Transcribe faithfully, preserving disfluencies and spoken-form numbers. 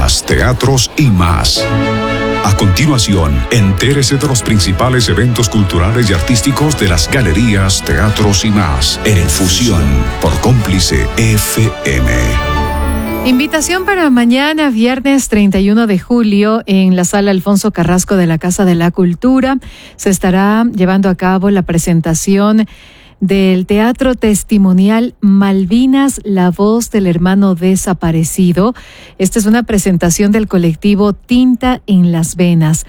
galerías, teatros y más. A continuación, entérese de los principales eventos culturales y artísticos de las galerías, teatros y más en Fusión por Cómplice F M. Invitación para mañana, viernes treinta y uno de julio, en la Sala Alfonso Carrasco de la Casa de la Cultura. Se estará llevando a cabo la presentación del teatro testimonial Malvinas, la voz del hermano desaparecido. Esta es una presentación del colectivo Tinta en las Venas.